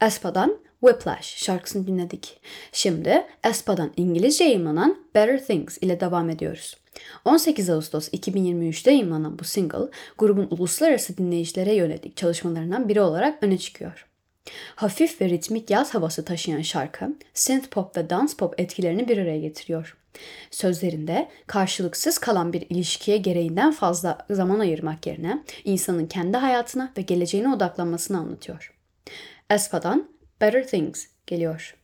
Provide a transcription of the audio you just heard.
aespa'dan Whiplash şarkısını dinledik. Şimdi aespa'dan İngilizce yayımlanan Better Things ile devam ediyoruz. 18 Ağustos 2023'te yayımlanan bu single, grubun uluslararası dinleyicilere yönelik çalışmalarından biri olarak öne çıkıyor. Hafif ve ritmik yaz havası taşıyan şarkı, synth pop ve dance pop etkilerini bir araya getiriyor. Sözlerinde karşılıksız kalan bir ilişkiye gereğinden fazla zaman ayırmak yerine insanın kendi hayatına ve geleceğine odaklanmasını anlatıyor. aespa'dan Better Things geliyor.